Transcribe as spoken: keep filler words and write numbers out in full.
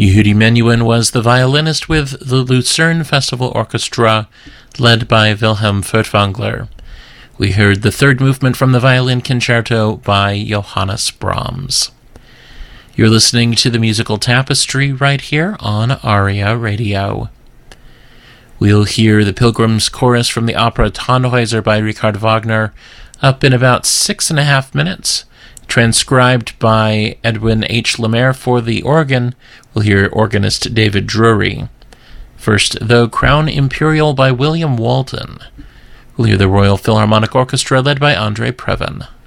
Yehudi Menuhin was the violinist with the Lucerne Festival Orchestra, led by Wilhelm Furtwängler. We heard the third movement from the violin concerto by Johannes Brahms. You're listening to the Musical Tapestry right here on ARIA Radio. We'll hear the Pilgrim's Chorus from the opera Tannhäuser by Richard Wagner up in about six and a half minutes. Transcribed by Edwin H. Lemaire for the organ, we'll hear organist David Drury. First, though, Crown Imperial by William Walton. We'll hear the Royal Philharmonic Orchestra led by Andre Previn.